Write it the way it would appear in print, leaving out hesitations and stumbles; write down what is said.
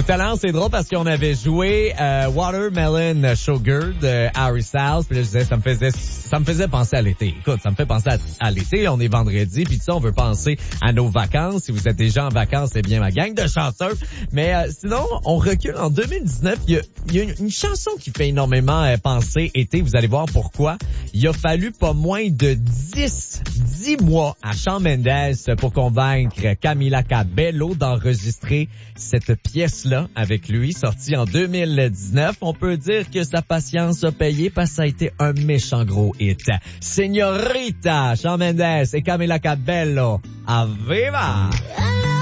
Tout à l'heure, c'est drôle parce qu'on avait joué Watermelon Sugar de Harry Styles. Puis là, je disais, ça me faisait penser à l'été. Écoute, ça me fait penser à l'été. On est vendredi, puis ça, on veut penser à nos vacances. Si vous êtes déjà en vacances, c'est bien ma gang de chanteurs. Mais sinon, on recule en 2019. Il y a une chanson qui fait énormément penser été. Vous allez voir pourquoi. Il a fallu pas moins de 10 mois à Shawn Mendes pour convaincre Camila Cabello d'enregistrer cette pièce-là avec lui, sortie en 2019. On peut dire que sa patience a payé parce que ça a été un méchant gros hit. Señorita, Shawn Mendes et Camila Cabello, Aviva!